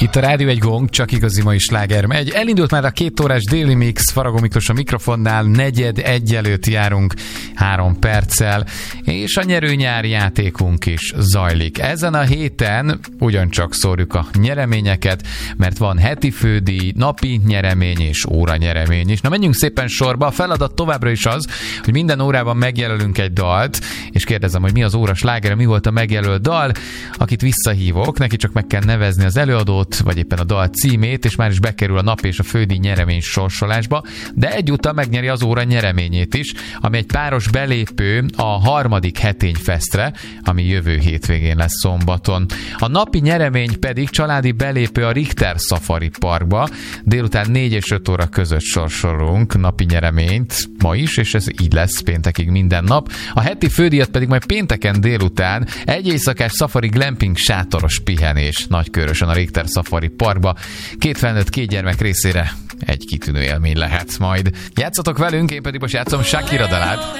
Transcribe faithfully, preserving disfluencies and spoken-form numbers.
Itt a Rádió egy gong, csak igazi mai sláger megy. Elindult már a két órás déli mix, Faragó Miklós a mikrofonnál, negyed egy előtt járunk három perccel, és a nyerőnyári játékunk is zajlik. Ezen a héten ugyancsak szórjuk a nyereményeket, mert van heti fődíj, napi nyeremény és óra nyeremény is. Na menjünk szépen sorba, a feladat továbbra is az, hogy minden órában megjelölünk egy dalt, és kérdezem, hogy mi az óra slágere, mi volt a megjelölt dal, akit visszahívok, neki csak meg kell nevezni az előadót, vagy éppen a dal címét, és már is bekerül a nap és a fődíj nyeremény sorsolásba, de egyúttal megnyeri az óra nyereményét is, ami egy páros belépő a harmadik Hetényfestre, ami jövő hétvégén lesz szombaton. A napi nyeremény pedig családi belépő a Richter Safari Parkba, délután négy és öt óra között sorsolunk napi nyereményt ma is, és ez így lesz péntekig minden nap. A heti fődíjat pedig majd pénteken délután egy éjszakás safari glamping sátoros pihenés Nagykőrösön a Richter Safari Parkba. Két felnőtt, két gyermek részére egy kitűnő élmény lehet majd. Játszatok velünk, én pedig most játszom Shakira dalát.